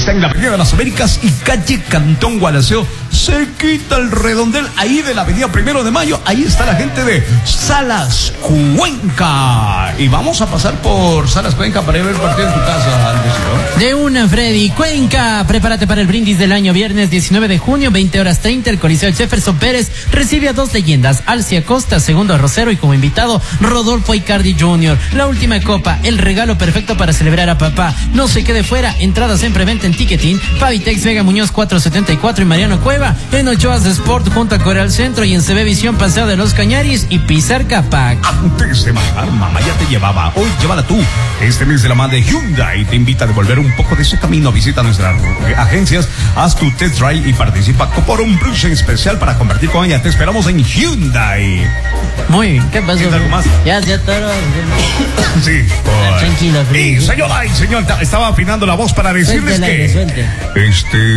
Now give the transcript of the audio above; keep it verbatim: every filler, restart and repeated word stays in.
Está en la Avenida de las Américas y calle Cantón Gualaceo, cerquita al redondel, ahí de la Avenida Primero de Mayo. Ahí está la gente de Salas Cuenca. Y vamos a pasar por Salas Cuenca para ir a ver el partido en tu casa, Andrés, ¿no? De una, Freddy. Cuenca, prepárate para el brindis del año, viernes diecinueve de junio, veinte horas treinta, el Coliseo Jefferson Pérez recibe a dos leyendas, Alcia Costa, segundo Rosero, y como invitado, Rodolfo Icardi junior La última copa, el regalo perfecto para celebrar a papá. No se quede fuera, entradas en preventa en Ticketing, Pavitex, Vega Muñoz cuatrocientos setenta y cuatro y Mariano Cueva, en Ochoas Sport junto a Coreal Centro y en C B Visión Paseo de los Cañaris y Pizar Capac. Antes de manejar, mamá ya te llevaba, hoy llévala tú. Este mes de la madre de Hyundai te invita a devolver un poco de ese camino. Visita nuestras agencias, haz tu test drive y participa por un brunch especial para compartir con ella. Te esperamos en Hyundai. Muy bien, ¿qué pasó? ¿Algo más? Ya, ya, todo. Sí. Tranquilo, Y señora y señor, estaba afinando la voz para decirles Suéltela, que suelte. este